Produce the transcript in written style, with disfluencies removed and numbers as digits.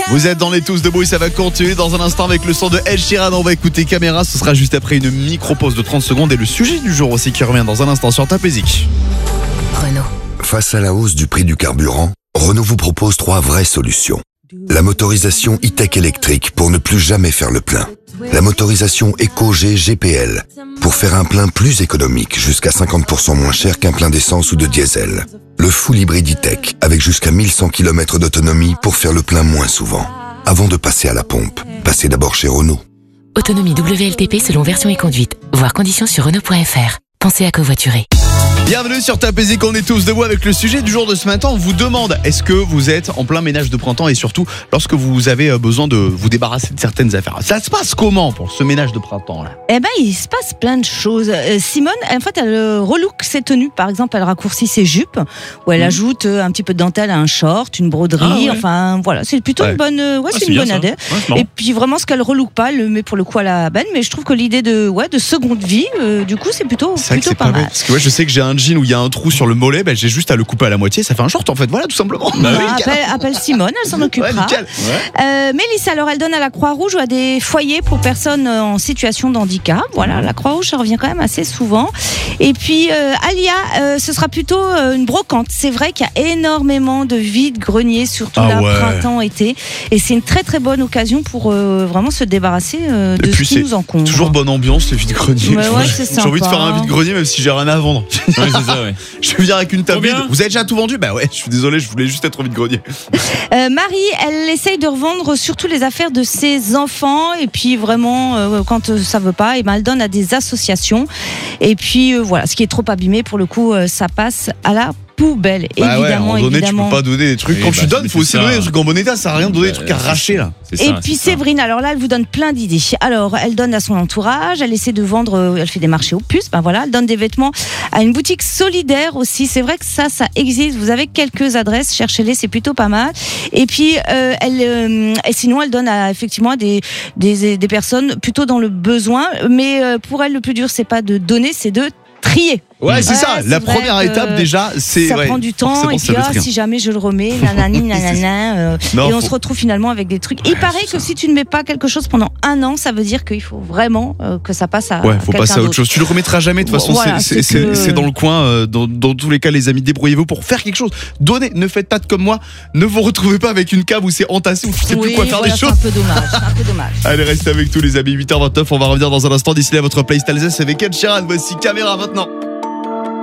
Vous êtes dans les tous debout et ça va continuer dans un instant avec le son de Ed Sheeran. On va écouter Caméra, ce sera juste après une micro-pause de 30 secondes et le sujet du jour aussi qui revient dans un instant sur Top Music. Renault. Face à la hausse du prix du carburant, Renault vous propose 3 vraies solutions. La motorisation e-tech électrique pour ne plus jamais faire le plein. La motorisation EcoG GPL pour faire un plein plus économique, jusqu'à 50% moins cher qu'un plein d'essence ou de diesel. Le full hybride e-tech avec jusqu'à 1100 km d'autonomie pour faire le plein moins souvent. Avant de passer à la pompe, passez d'abord chez Renault. Autonomie WLTP selon version et conduite. Voir conditions sur Renault.fr. Pensez à covoiturer. Bienvenue sur Top Music, on est tous debout avec le sujet du jour de ce matin. On vous demande, est-ce que vous êtes en plein ménage de printemps et surtout lorsque vous avez besoin de vous débarrasser de certaines affaires. Ça se passe comment pour ce ménage de printemps là ? Eh ben, il se passe plein de choses. Simone, en fait, elle relook ses tenues. Par exemple, elle raccourcit ses jupes, ou elle ajoute un petit peu de dentelle à un short, une broderie. Enfin, voilà, c'est plutôt une bonne, c'est une bonne idée. Et puis vraiment, ce qu'elle relook pas, elle le met pour le coup à la benne. Mais je trouve que l'idée de seconde vie, du coup, c'est plutôt pas mal. Parce que je sais que j'ai un jean où il y a un trou sur le mollet, j'ai juste à le couper à la moitié, ça fait un short en fait, voilà tout simplement. Appelle Simone, elle s'en occupera. Mélissa, alors elle donne à la Croix-Rouge ou à des foyers pour personnes en situation de handicap. Voilà, la Croix-Rouge, ça revient quand même assez souvent. Et puis Alia, ce sera plutôt une brocante. C'est vrai qu'il y a énormément de vide-greniers, surtout printemps-été. Et c'est une très très bonne occasion pour vraiment se débarrasser de ce qui nous encombre. Toujours bonne ambiance, les vide-greniers. J'ai envie de faire un vide-grenier même si j'ai rien à vendre. Je viens avec une table vide. Vous avez déjà tout vendu ? Bah ouais, je suis désolé, je voulais juste être vide-grenier. Marie, elle essaye de revendre surtout les affaires de ses enfants et puis vraiment quand ça veut pas, elle donne à des associations. Et puis voilà, ce qui est trop abîmé pour le coup, ça passe à la poubelle. Évidemment. Tu peux pas donner des trucs. Quand tu donnes, il faut aussi donner des trucs en bon état. Ça sert à rien de donner des trucs arrachés là. Et puis Séverine, alors là, elle vous donne plein d'idées. Alors, elle donne à son entourage, elle essaie de vendre, elle fait des marchés aux puces. Elle donne des vêtements à une boutique solidaire aussi. C'est vrai que ça existe. Vous avez quelques adresses, cherchez-les, c'est plutôt pas mal. Et puis, et sinon, elle donne effectivement à des personnes plutôt dans le besoin. Mais pour elle, le plus dur, c'est pas de donner, c'est de trier. Ouais, c'est ça. La première étape déjà, c'est ça prend du temps et puis si jamais je le remets, et on se retrouve finalement avec des trucs. Il paraît que si tu ne mets pas quelque chose pendant 1 an, ça veut dire qu'il faut vraiment que ça passe à faut passer à autre chose. Tu le remettras jamais de toute façon. C'est dans le coin. Dans tous les cas, les amis, débrouillez-vous pour faire quelque chose. Donnez. Ne faites pas comme moi. Ne vous retrouvez pas avec une cave où c'est entassé où tu sais plus quoi faire des choses. C'est un peu dommage. Allez, restez avec tous les amis. 8h29. On va revenir dans un instant. D'ici là, votre playlist Alsace avec Ed Sheeran. Voici Caméra maintenant.